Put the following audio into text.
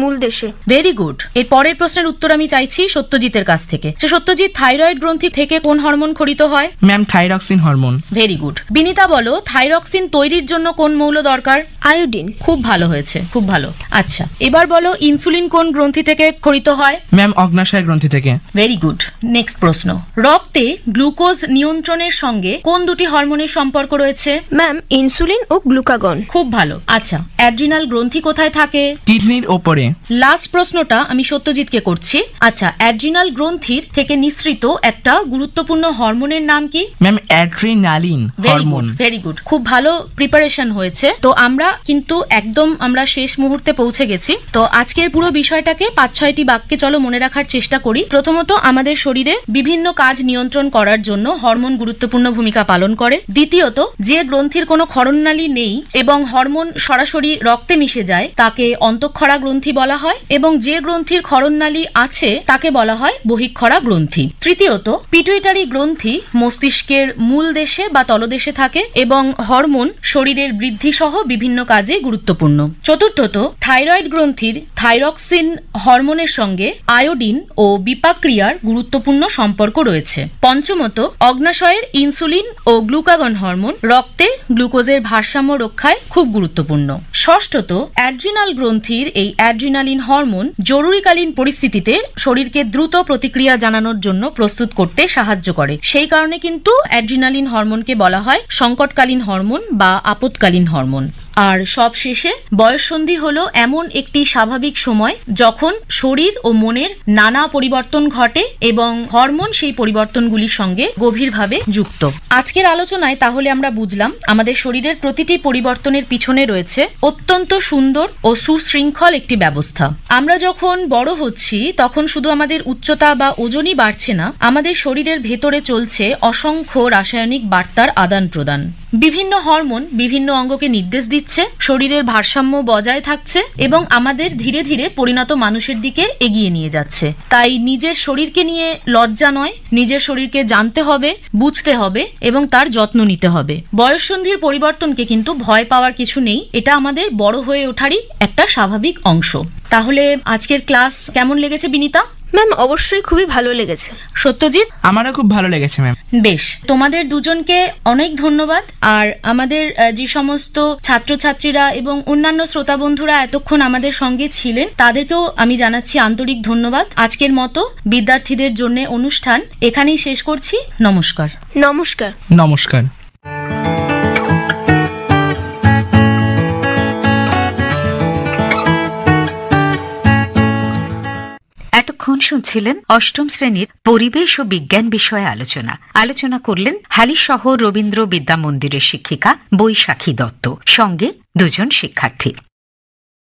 মূল দেশে। Very good. এর পরের প্রশ্নের উত্তর আমি চাইছি সত্যজিতের কাছ থেকে। সত্যজিৎ, থাইরয়েড গ্রন্থি থেকে কোন হরমোন খরিত হয়? Ma'am, thyroxine hormone. Very good. Binita বলো, থাইরক্সিন তৈরির জন্য কোন মৌল দরকার? আয়োডিন। খুব ভালো হয়েছে, খুব ভালো। আচ্ছা, এবার বলো ইনসুলিন কোন গ্রন্থি থেকে খরিত হয়? ম্যাম, অগ্নাশয় গ্রন্থি থেকে। Very good. নেক্সট প্রশ্ন, রক্তে গ্লুকোজ নিয়ন্ত্রণের সঙ্গে কোন দুটি হরমোনের সম্পর্ক রয়েছে? ম্যাম, ইনসুলিন ও গ্লুকাগন। খুব ভালো। আচ্ছা, অ্যাড্রিনাল গ্রন্থি কোথায় থাকে? কিডনির ওপরে। লাস্ট প্রশ্নটা আমি সত্যজিৎকে করছি। আচ্ছা, অ্যাড্রিনাল গ্রন্থির থেকে নিঃসৃত একটা গুরুত্বপূর্ণ হরমোনের নাম কি? Ma'am, adrenaline hormone. Very good. খুব ভালো প্রিপারেশন হয়েছে। তো আমরা কিন্তু একদম শেষ মুহূর্তে পৌঁছে গেছি। তো আজকের পুরো বিষয়টাকে 5-6টি বাক্যে চলো মনে রাখার চেষ্টা করি। প্রথমত, আমাদের শরীরে বিভিন্ন কাজ নিয়ন্ত্রণ করার জন্য হরমোন গুরুত্বপূর্ণ ভূমিকা পালন করে। দ্বিতীয়ত, যে গ্রন্থির কোনো ক্ষরণনালী নেই এবং হরমোন সরাসরি রক্তে মিশে যায় তাকে অন্তঃক্ষরা গ্রন্থি বলা হয়, এবং যে গ্রন্থির ক্ষরণনালী আছে তাকে বলা হয় বহিঃক্ষরা গ্রন্থি। তৃতীয়ত, পিটুইটারি গ্রন্থি মস্তিষ্কের মূল দেশে বা তলদেশে থাকে এবং হরমোন শরীরের বৃদ্ধি সহ বিভিন্ন কাজে গুরুত্বপূর্ণ। চতুর্থত, থাইরয়েড গ্রন্থির থাইরক্সিন হরমোনের সঙ্গে আয়োডিন ও বিপাক্রিয়ার গুরুত্বপূর্ণ সম্পর্ক রয়েছে। পঞ্চমত, অগ্নাশয়ের ইনসুলিন ও গ্লুকাগন হরমোন রক্তে গ্লুকোজের ভারসাম্য রক্ষায় খুব গুরুত্বপূর্ণ। ষষ্ঠত, অ্যাড্রিনাল গ্রন্থির এই অ্যাড্রিনালিন হরমোন জরুরিকালীন পরিস্থিতিতে শরীরকে দ্রুত প্রতিক্রিয়া জানানোর জন্য প্রস্তুত করতে সাহায্য করে। সেই কারণে কিন্তু অ্যাড্রিনালিন হরমোনকে বলা হয় সংকটকালীন হরমোন বা আপৎকালীন হরমোন। আর সবশেষে, বয়ঃসন্ধি হলো এমন একটি স্বাভাবিক সময় যখন শরীর ও মনের নানা পরিবর্তন ঘটে এবং হরমোন সেই পরিবর্তনগুলির সঙ্গে গভীরভাবে যুক্ত। আজকের আলোচনায় তাহলে আমরা বুঝলাম আমাদের শরীরের প্রতিটি পরিবর্তনের পিছনে রয়েছে অত্যন্ত সুন্দর ও সুশৃঙ্খল একটি ব্যবস্থা। আমরা যখন বড় হচ্ছি তখন শুধু আমাদের উচ্চতা বা ওজনই বাড়ছে না, আমাদের শরীরের ভেতরে চলছে অসংখ্য রাসায়নিক বার্তার আদান প্রদান। বিভিন্ন হরমোন বিভিন্ন অঙ্গকে নির্দেশ দিচ্ছে, শরীরের ভারসাম্য বজায় থাকছে এবং আমাদের ধীরে ধীরে পরিণত মানুষের দিকে এগিয়ে নিয়ে যাচ্ছে। তাই নিজের শরীরকে নিয়ে লজ্জা নয়, নিজের শরীরকে জানতে হবে, বুঝতে হবে এবং তার যত্ন নিতে হবে। বয়ঃসন্ধির পরিবর্তনকে কিন্তু ভয় পাওয়ার কিছু নেই, এটা আমাদের বড় হয়ে ওঠারই একটা স্বাভাবিক অংশ। তাহলে আজকের ক্লাস কেমন লেগেছে বিনিতা? ম্যাম, অবশ্যই খুবই ভালো লেগেছে। সত্যজিৎ? আমারও খুব ভালো লেগেছে ম্যাম। বেশ, তোমাদের দুজনকে অনেক ধন্যবাদ। আর আমাদের যে সমস্ত ছাত্রছাত্রীরা এবং অন্যান্য শ্রোতা বন্ধুরা এতক্ষণ আমাদের সঙ্গে ছিলেন তাদেরকেও আমি জানাচ্ছি আন্তরিক ধন্যবাদ। আজকের মতো বিদ্যার্থীদের জন্য অনুষ্ঠান এখানেই শেষ করছি। নমস্কার। নমস্কার। নমস্কার। এতক্ষণ শুনছিলেন অষ্টম শ্রেণীর পরিবেশ ও বিজ্ঞান বিষয়ে আলোচনা করলেন হালিশহর রবীন্দ্র বিদ্যা মন্দিরের শিক্ষিকা বৈশাখী দত্ত, সঙ্গে দুজন শিক্ষার্থী।